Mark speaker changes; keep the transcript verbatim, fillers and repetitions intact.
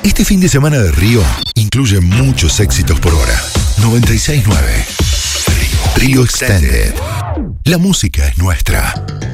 Speaker 1: Este fin de semana de Río incluye muchos éxitos por hora. noventa y seis punto nueve Río Extended. La música es nuestra.